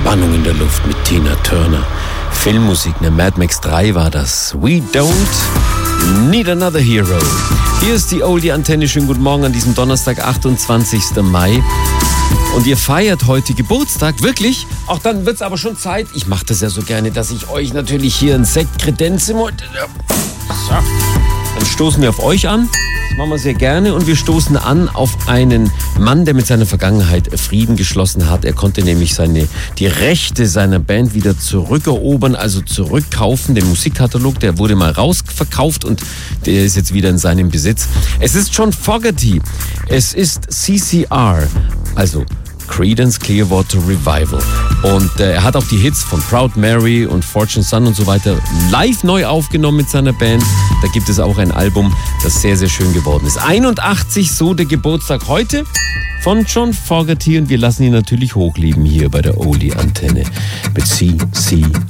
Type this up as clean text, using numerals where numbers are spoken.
Spannung in der Luft mit Tina Turner. Filmmusik, ne, Mad Max 3 war das. We don't need another hero. Hier ist die Oldie-Antenne. Schönen guten Morgen an diesem Donnerstag, 28. Mai. Und ihr feiert heute Geburtstag, wirklich? Auch dann wird's aber schon Zeit. Ich mache das ja so gerne, dass ich euch natürlich hier ein Sekt kredenze. So. Dann stoßen wir auf euch an. Das machen wir sehr gerne. Und wir stoßen an auf einen Mann, der mit seiner Vergangenheit Frieden geschlossen hat. Er konnte nämlich die Rechte seiner Band wieder zurückerobern, also zurückkaufen. Den Musikkatalog, der wurde mal rausverkauft und der ist jetzt wieder in seinem Besitz. Es ist John Fogerty. Es ist CCR, also Creedence Clearwater Revival. Und er hat auch die Hits von Proud Mary und Fortune Son und so weiter live neu aufgenommen mit seiner Band. Da gibt es auch ein Album, das sehr, sehr schön geworden ist. 81, so der Geburtstag heute von John Fogerty. Und wir lassen ihn natürlich hochleben hier bei der Oldie-Antenne mit CCR.